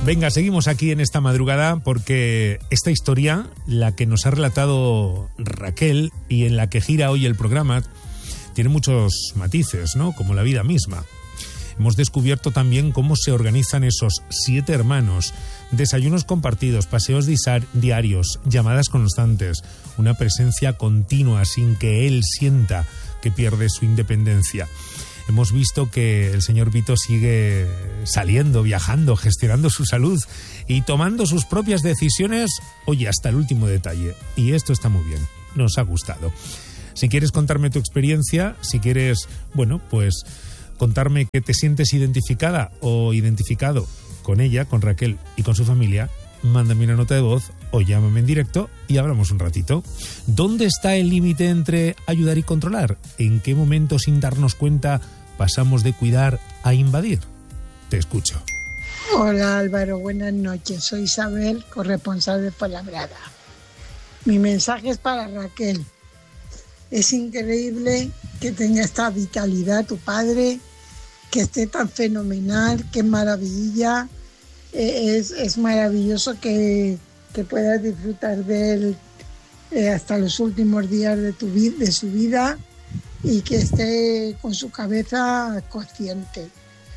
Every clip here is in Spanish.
Venga, seguimos aquí en esta madrugada porque esta historia, la que nos ha relatado Raquel y en la que gira hoy el programa, tiene muchos matices, ¿no? Como la vida misma. Hemos descubierto también cómo se organizan esos 7 hermanos, desayunos compartidos, paseos diarios, llamadas constantes, una presencia continua sin que él sienta que pierde su independencia. Hemos visto que el señor Vito sigue saliendo, viajando, gestionando su salud y tomando sus propias decisiones, oye, hasta el último detalle. Y esto está muy bien, nos ha gustado. Si quieres contarme tu experiencia, si quieres, bueno, pues contarme que te sientes identificada o identificado con ella, con Raquel y con su familia, mándame una nota de voz o llámame en directo y hablamos un ratito. ¿Dónde está el límite entre ayudar y controlar? ¿En qué momento, sin darnos cuenta, pasamos de cuidar a invadir? Te escucho. Hola Álvaro, buenas noches. Soy Isabel, corresponsal de Fuenlabrada. Mi mensaje es para Raquel. Es increíble que tenga esta vitalidad tu padre, que esté tan fenomenal, qué maravilla. Es maravilloso que puedas disfrutar de él hasta los últimos días de su vida y que esté con su cabeza consciente.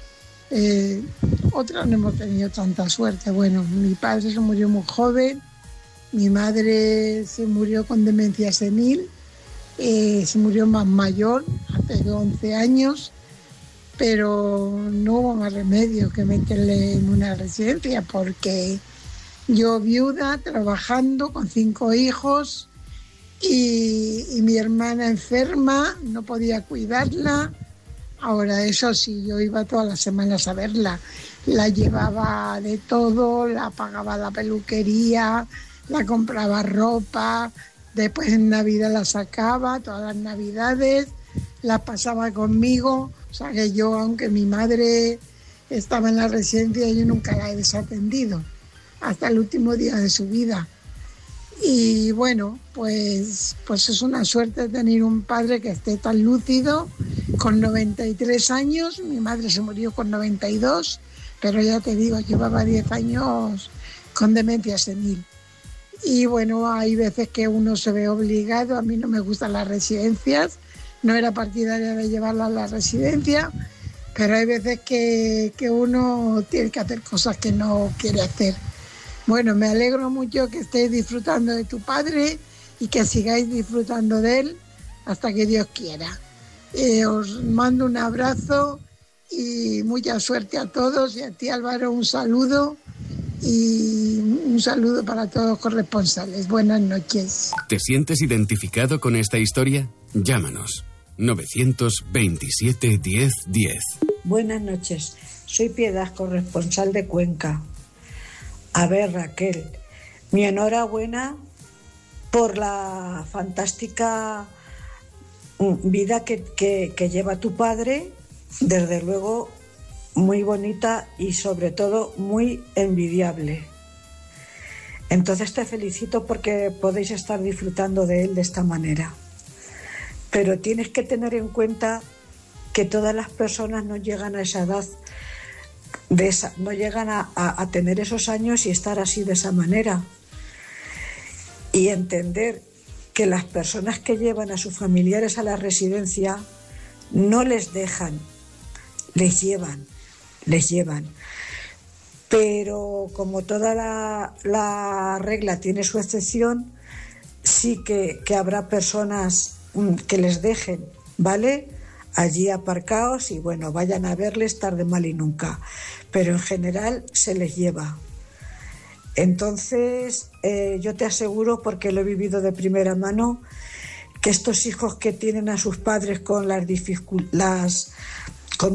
Otros no hemos tenido tanta suerte. Bueno, mi padre se murió muy joven, mi madre se murió con demencia senil, se murió más mayor, hace 11 años, pero no hubo más remedio que meterle en una residencia porque yo viuda, trabajando con 5 hijos y mi hermana enferma, no podía cuidarla. Ahora eso sí, yo iba todas las semanas a verla, la llevaba de todo, la pagaba la peluquería, la compraba ropa, después en Navidad la sacaba, todas las Navidades, la pasaba conmigo, o sea que yo, aunque mi madre estaba en la residencia, yo nunca la he desatendido, hasta el último día de su vida. Y bueno, pues es una suerte tener un padre que esté tan lúcido, con 93 años, mi madre se murió con 92, pero ya te digo, llevaba 10 años con demencia senil. Y bueno, hay veces que uno se ve obligado, a mí no me gustan las residencias, no era partidaria de llevarla a la residencia, pero hay veces que uno tiene que hacer cosas que no quiere hacer. Bueno, me alegro mucho que estéis disfrutando de tu padre y que sigáis disfrutando de él hasta que Dios quiera. Os mando un abrazo y mucha suerte a todos, y a ti, Álvaro, un saludo. Y un saludo para todos los corresponsales. Buenas noches. ¿Te sientes identificado con esta historia? Llámanos. 927 10 10. Buenas noches. Soy Piedad, corresponsal de Cuenca. A ver, Raquel, mi enhorabuena por la fantástica vida que lleva tu padre. Desde luego, muy bonita y sobre todo muy envidiable. Entonces te felicito porque podéis estar disfrutando de él de esta manera. Pero tienes que tener en cuenta que todas las personas no llegan a esa edad, no llegan a tener esos años y estar así de esa manera. Y entender que las personas que llevan a sus familiares a la residencia no les dejan, les llevan. Pero como toda la regla tiene su excepción, sí que habrá personas que les dejen, ¿vale? Allí aparcaos y bueno, vayan a verles tarde, mal y nunca. Pero en general se les lleva. Entonces, yo te aseguro, porque lo he vivido de primera mano, que estos hijos que tienen a sus padres con con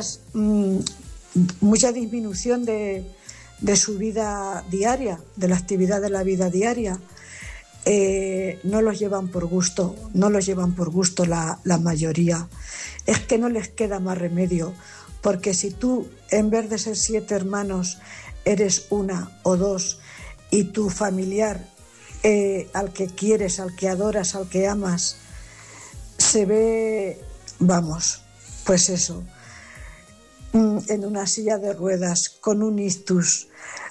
mucha disminución de su vida diaria, de la actividad de la vida diaria, no los llevan por gusto, la mayoría. Es que no les queda más remedio, porque si tú, en vez de ser 7 hermanos, eres 1 o 2, y tu familiar, al que quieres, al que adoras, al que amas, se ve, pues eso, en una silla de ruedas, con un ictus,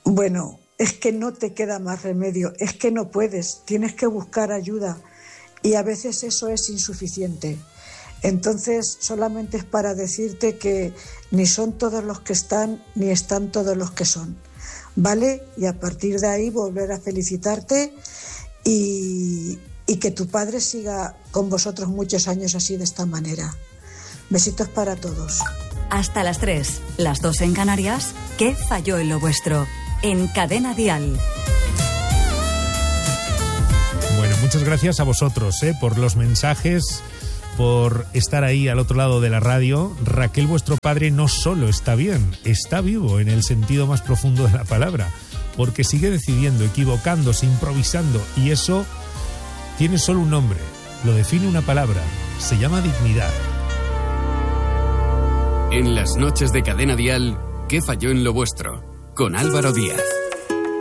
bueno, es que no te queda más remedio, es que no puedes, tienes que buscar ayuda y a veces eso es insuficiente. Entonces, solamente es para decirte que ni son todos los que están, ni están todos los que son, ¿vale? Y a partir de ahí volver a felicitarte y que tu padre siga con vosotros muchos años así, de esta manera. Besitos para todos. Hasta las 3, las 2 en Canarias. ¿Qué falló en lo vuestro? En Cadena Dial. Bueno, muchas gracias a vosotros por los mensajes, por estar ahí al otro lado de la radio. Raquel, vuestro padre, no solo está bien, está vivo en el sentido más profundo de la palabra, porque sigue decidiendo, equivocándose, improvisando, y eso tiene solo un nombre, lo define una palabra, se llama dignidad. En las noches de Cadena Dial, ¿qué falló en lo vuestro? Con Álvaro Díaz.